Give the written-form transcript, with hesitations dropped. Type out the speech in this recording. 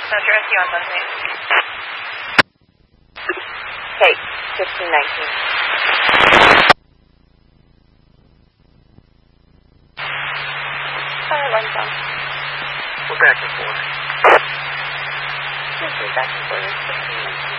address you on Sunday. Kate, 1519. Lunchtime. We're back and forth. Back and forth. 1519.